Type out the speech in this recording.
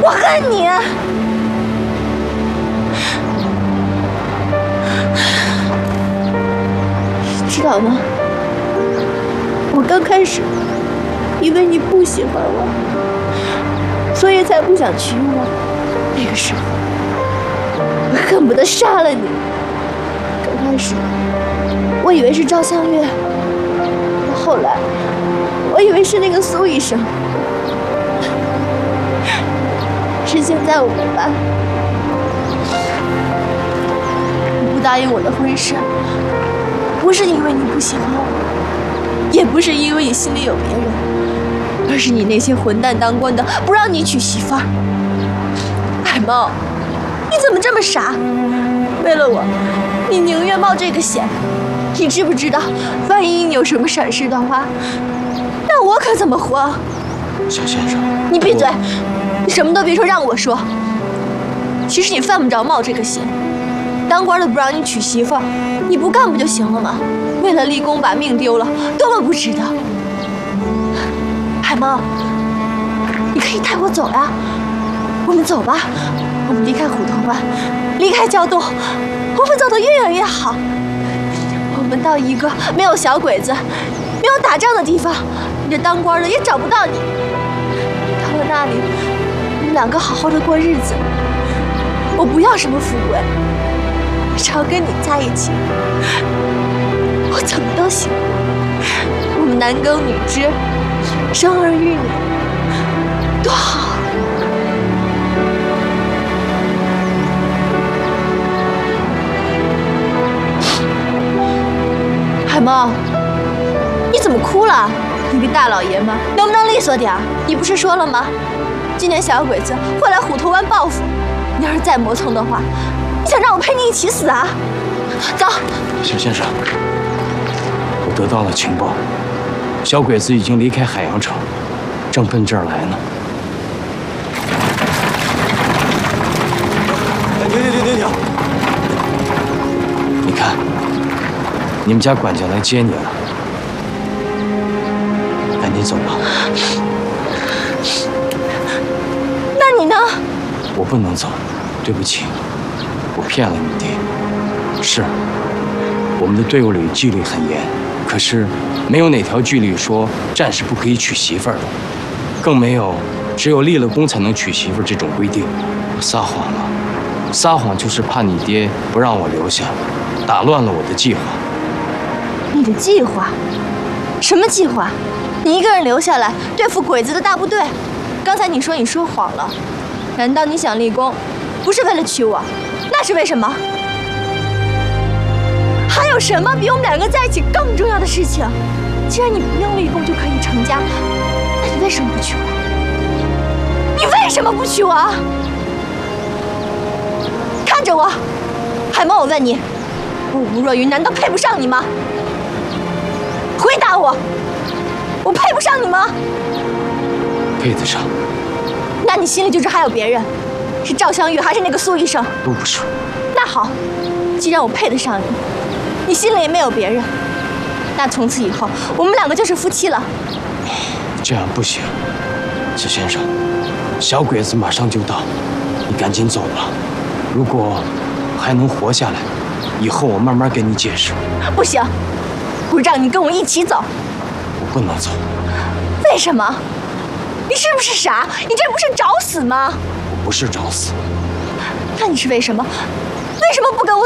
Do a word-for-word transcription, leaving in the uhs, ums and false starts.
我恨你！知道吗？我刚开始以为你不喜欢我，所以才不想娶我。那个时候，我恨不得杀了你。刚开始，我以为是赵香月，后来，我以为是那个苏医生。是现在我明白，你不答应我的婚事，不是因为你不喜欢我，也不是因为你心里有别人，而是你那些混蛋当官的不让你娶媳妇儿。海猫，你怎么这么傻？为了我，你宁愿冒这个险。你知不知道，万一你有什么闪失的话，那我可怎么活？ 小先生， 你闭嘴！你什么都别说，让我说。其实你犯不着冒这个险，当官的不让你娶媳妇儿，你不干不就行了吗？为了立功把命丢了，多么不值得！海猫，你可以带我走呀，我们走吧，我们离开虎头湾，离开胶东，我们走得越远越好。我们到一个没有小鬼子、没有打仗的地方，你这当官的也找不到你。到了那里，我们两个好好的过日子。我不要什么富贵，只要跟你在一起，我怎么都行。我们男耕女织，生儿育女，多好！海猫，你怎么哭了？你个大老爷们，能不能利索点儿？你不是说了吗？今天小鬼子会来虎头湾报复。你要是再磨蹭的话，你想让我陪你一起死啊？走。 小先生，我得到了情报，小鬼子已经离开海洋城，正奔这儿来呢。 哎，停停停停停！ 你看，你们家管家来接你了，赶紧走吧。 那你呢？ 我不能走，对不起，我骗了你爹。是，我们的队伍里纪律很严，可是没有哪条纪律说战士不可以娶媳妇儿的，更没有只有立了功才能娶媳妇儿这种规定。我撒谎了，撒谎就是怕你爹不让我留下，打乱了我的计划。 你的计划？什么计划？你一个人留下来对付鬼子的大部队？刚才你说你说谎了。难道你想立功，不是为了娶我，那是为什么？还有什么比我们两个在一起更重要的事情？既然你不用立功就可以成家，那你为什么不娶我？你为什么不娶我？看着我，海猫，我问你，我吴若云难道配不上你吗？回答我，我配不上你吗？ 配得上。 那你心里就知还有别人，是赵香玉还是那个苏医生？ 都不是。 那好，既然我配得上你，你心里也没有别人，那从此以后我们两个就是夫妻了。 这样不行，小先生，小鬼子马上就到，你赶紧走吧。如果还能活下来，以后我慢慢跟你解释。 不行，我让你跟我一起走。 我不能走。 为什么？你是不是傻？你这不是找死吗？ 我不是找死。 那你是为什么？为什么不跟我